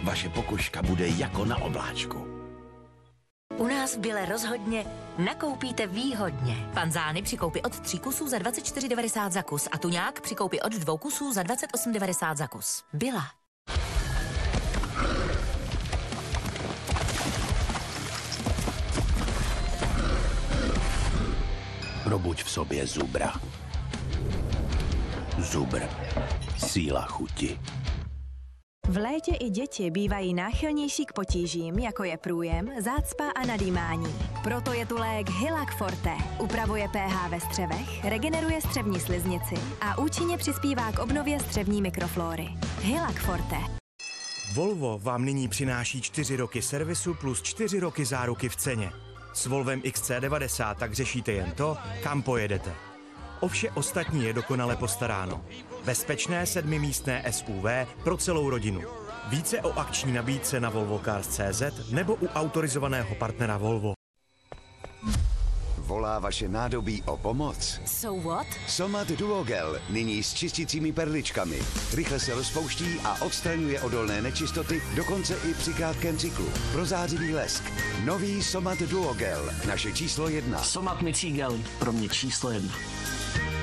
vaše pokožka bude jako na obláčku. U nás v Bile rozhodně nakoupíte výhodně. Panzány při koupi od 3 kusů za 24,90 za kus a tuňák při koupi od 2 kusů za 28,90 za kus. Bila. Probuď v sobě Zubra. Zubr. Síla chuti. V létě i děti bývají náchylnější k potížím, jako je průjem, zácpa a nadýmání. Proto je tu lék Hylac Forte. Upravuje pH ve střevech, regeneruje střevní sliznici a účinně přispívá k obnově střevní mikroflóry. Hylac Forte. Volvo vám nyní přináší 4 roky servisu plus 4 roky záruky v ceně. S Volvem XC90 tak řešíte jen to, kam pojedete. O vše ostatní je dokonale postaráno. Bezpečné 7místné SUV pro celou rodinu. Více o akční nabídce na volvocars.cz nebo u autorizovaného partnera Volvo. Volá vaše nádobí o pomoc? So what? Somat Duogel, nyní s čistícími perličkami. Rychle se rozpouští a odstraňuje odolné nečistoty, dokonce i při krátkém cyklu. Prozářivý lesk. Nový Somat Duogel, naše číslo 1. Somat Mycí gel, pro mě číslo 1.